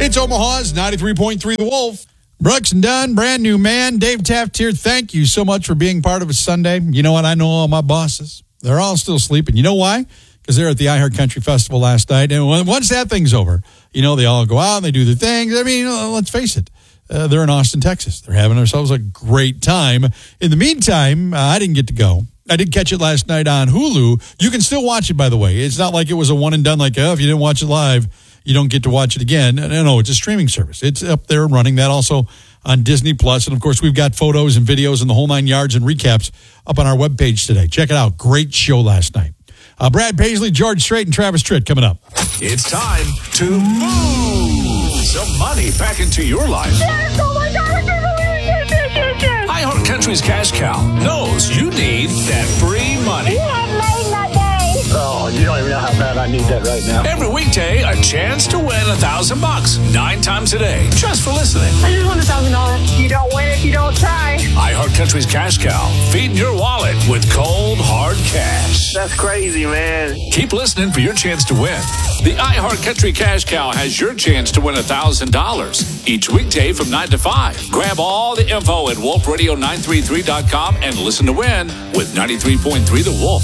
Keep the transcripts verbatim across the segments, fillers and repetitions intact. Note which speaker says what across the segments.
Speaker 1: It's Omaha's ninety-three point three The Wolf. Brooks and Dunn, brand new man. Dave Taft here. Thank you so much for being part of a Sunday. You know what? I know all my bosses. They're all still sleeping. You know why? Because they're at the iHeart Country Festival last night. And once that thing's over, you know, they all go out and they do their things. I mean, let's face it. Uh, they're in Austin, Texas. They're having themselves a great time. In the meantime, uh, I didn't get to go. I did catch it last night on Hulu. You can still watch it, by the way. It's not like it was a one and done, like, oh, if you didn't watch it live, you don't get to watch it again. No, no, it's a streaming service. It's up there and running. That also on Disney Plus. And, of course, we've got photos and videos and the whole nine yards and recaps up on our webpage today. Check it out. Great show last night. Uh, Brad Paisley, George Strait, and Travis Tritt coming up.
Speaker 2: It's time to move some money back into your life.
Speaker 3: Yes, oh my God, I can't believe it. Yes, yes, yes.
Speaker 2: iHeart Country's Cash Cow knows you need that free money.
Speaker 3: You have made my day.
Speaker 4: Oh, you don't even know how bad I need that right now.
Speaker 2: Every weekday, a chance to win a thousand bucks nine times a day, just for listening.
Speaker 3: I just want a thousand dollars. You don't win if you don't try.
Speaker 2: iHeart Country's Cash Cow, feeding your wallet with cold, hard cash.
Speaker 4: That's crazy, man.
Speaker 2: Keep listening for your chance to win. The iHeart Country Cash Cow has your chance to win a thousand dollars each weekday from nine to five. Grab all the info at wolf radio nine three three dot com and listen to win with ninety-three point three The Wolf.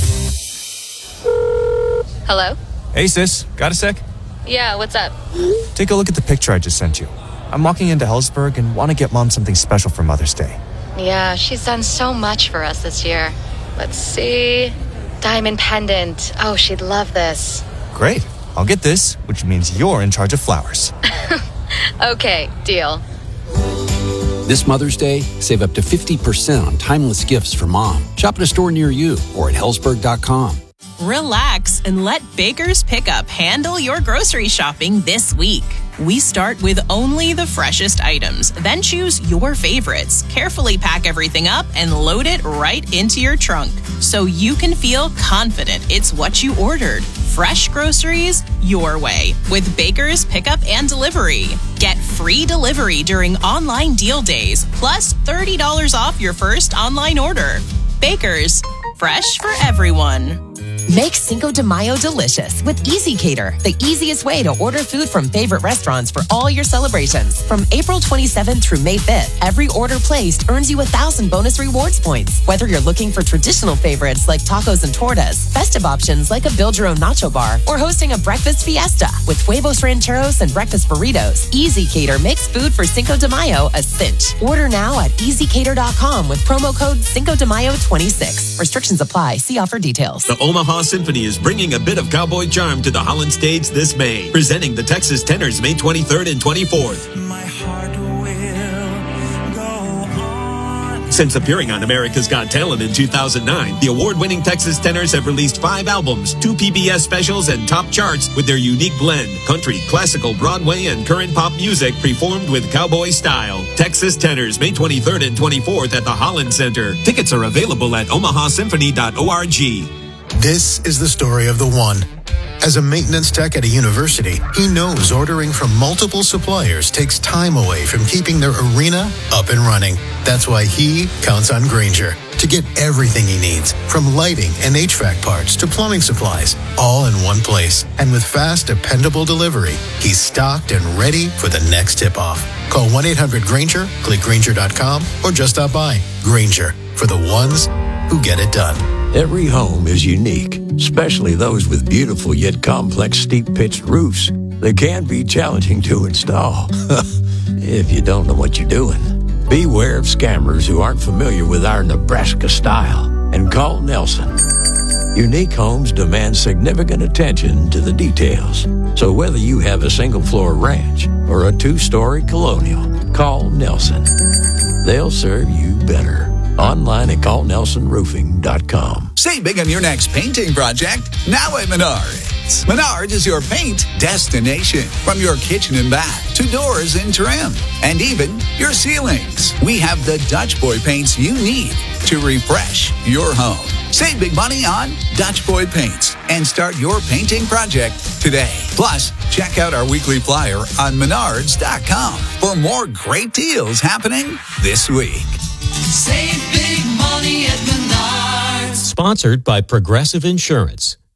Speaker 5: Hello?
Speaker 6: Hey, sis. Got a sec?
Speaker 5: Yeah, what's up?
Speaker 6: Take a look at the picture I just sent you. I'm walking into Hellsberg and want to get Mom something special for Mother's Day.
Speaker 5: Yeah, she's done so much for us this year. Let's see. Diamond pendant. Oh, she'd love this.
Speaker 6: Great. I'll get this, which means you're in charge of flowers.
Speaker 5: Okay, deal.
Speaker 7: This Mother's Day, save up to fifty percent on timeless gifts for Mom. Shop at a store near you or at hellsberg dot com.
Speaker 8: Relax and let Baker's Pickup handle your grocery shopping this week. We start with only the freshest items, then choose your favorites. Carefully pack everything up and load it right into your trunk so you can feel confident it's what you ordered. Fresh groceries your way with Baker's Pickup and Delivery. Get free delivery during online deal days, plus thirty dollars off your first online order. Baker's, fresh for everyone.
Speaker 9: Make Cinco de Mayo delicious with Easy Cater, the easiest way to order food from favorite restaurants for all your celebrations. From April twenty-seventh through May fifth, every order placed earns you a thousand bonus rewards points. Whether you're looking for traditional favorites like tacos and tortas, festive options like a build your own nacho bar, or hosting a breakfast fiesta with huevos rancheros and breakfast burritos, Easy Cater makes food for Cinco de Mayo a cinch. Order now at easy cater dot com with promo code Cinco de Mayo twenty-six. Restrictions apply. See offer details.
Speaker 10: The Omaha Symphony is bringing a bit of cowboy charm to the Holland stage this May, presenting the Texas Tenors May twenty-third and twenty-fourth.
Speaker 11: My heart will go on.
Speaker 10: Since appearing on America's Got Talent in two thousand nine, the award-winning Texas Tenors have released five albums, two P B S specials, and top charts with their unique blend: country, classical, Broadway, and current pop music performed with cowboy style. Texas Tenors, May twenty-third and twenty-fourth at the Holland Center. Tickets are available at omaha symphony dot org.
Speaker 12: This is the story of the one. As a maintenance tech at a university, he knows ordering from multiple suppliers takes time away from keeping their arena up and running. That's why he counts on Grainger to get everything he needs, from lighting and H V A C parts to plumbing supplies, all in one place. And with fast, dependable delivery, he's stocked and ready for the next tip-off. Call one eight hundred Grainger, click Grainger dot com, or just stop by. Grainger, for the ones who get it done.
Speaker 13: Every home is unique, especially those with beautiful yet complex steep-pitched roofs. They can be challenging to install if you don't know what you're doing. Beware of scammers who aren't familiar with our Nebraska style, and call Nelson. Unique homes demand significant attention to the details. So whether you have a single-floor ranch or a two-story colonial, call Nelson. They'll serve you better. Online at call nelson roofing dot com.
Speaker 14: Save big on your next painting project now at Menards. Menards is your paint destination. From your kitchen and bath to doors and trim, and even your ceilings. We have the Dutch Boy paints you need to refresh your home. Save big money on Dutch Boy paints and start your painting project today. Plus, check out our weekly flyer on menards dot com for more great deals happening this week.
Speaker 15: Save big money at Menards.
Speaker 16: Sponsored by Progressive Insurance.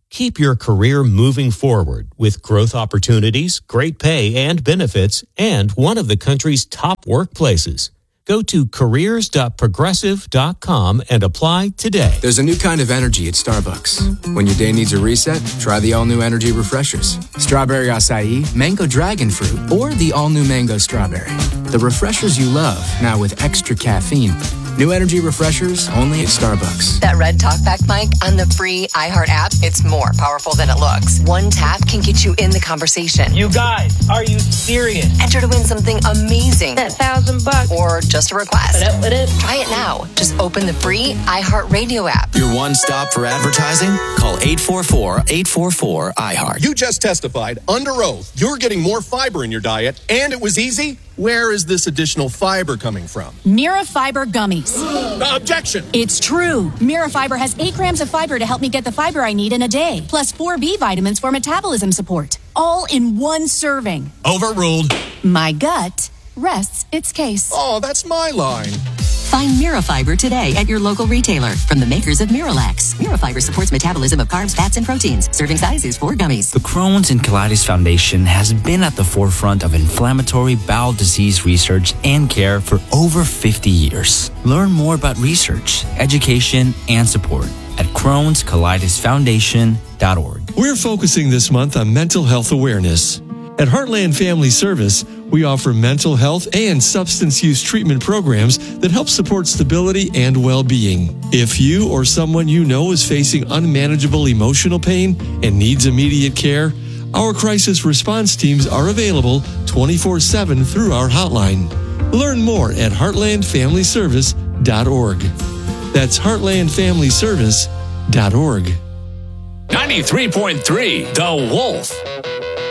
Speaker 15: Keep your career moving forward with growth opportunities, great pay and benefits, and one of the country's top workplaces. Go to careers dot progressive dot com and apply today.
Speaker 16: There's a new kind of energy at Starbucks. When your day needs a reset, try the all-new energy refreshers. Strawberry acai, mango dragon fruit, or the all-new mango strawberry. The refreshers you love, now with extra caffeine. New energy refreshers only at Starbucks.
Speaker 9: That red talkback mic on the free iHeart app, it's more powerful than it looks. One tap can get you in the conversation.
Speaker 17: You guys, are you serious?
Speaker 9: Enter to win something amazing.
Speaker 3: That thousand bucks.
Speaker 9: Or just a request.
Speaker 3: What up, what up?
Speaker 9: Try it now. Just open the free iHeart Radio app.
Speaker 18: Your one stop for advertising? Call eight four four, eight four four, iHeart.
Speaker 19: You just testified under oath you're getting more fiber in your diet, and it was easy. Where is this additional fiber coming from?
Speaker 20: Mira Fiber Gummies.
Speaker 19: Objection!
Speaker 20: It's true. Mira Fiber has eight grams of fiber to help me get the fiber I need in a day, plus four B vitamins for metabolism support, all in one serving.
Speaker 19: Overruled.
Speaker 20: My gut rests its case.
Speaker 19: Oh, that's my line.
Speaker 9: Find Mira Fiber today at your local retailer from the makers of Miralax. Mira Fiber supports metabolism of carbs, fats, and proteins. Serving size is four gummies.
Speaker 21: The Crohn's and Colitis Foundation has been at the forefront of inflammatory bowel disease research and care for over fifty years. Learn more about research, education, and support at crohns colitis foundation dot org.
Speaker 22: We're focusing this month on mental health awareness. At Heartland Family Service, we offer mental health and substance use treatment programs that help support stability and well-being. If you or someone you know is facing unmanageable emotional pain and needs immediate care, our crisis response teams are available twenty-four seven through our hotline. Learn more at heartland family service dot org. That's heartland family service dot org.
Speaker 2: ninety-three point three The Wolf.